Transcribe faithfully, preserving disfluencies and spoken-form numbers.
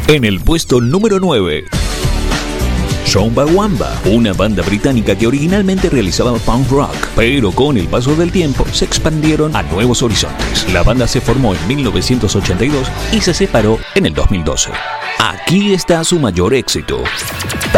En el puesto número nueve, Chumbawamba, una banda británica que originalmente realizaba punk rock, pero con el paso del tiempo se expandieron a nuevos horizontes. La banda se formó en mil novecientos ochenta y dos y se separó en el dos mil doce. Aquí está su mayor éxito,